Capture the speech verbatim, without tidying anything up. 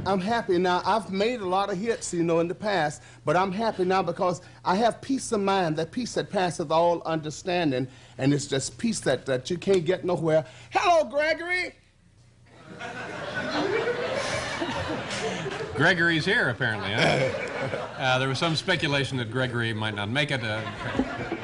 I'm happy now. I've made a lot of hits, you know, in the past, but I'm happy now because I have peace of mind, that peace that passeth all understanding, and it's just peace that, that you can't get nowhere. Hello, Gregory! Gregory's here, apparently, huh? Uh, there was some speculation that Gregory might not make it. Uh,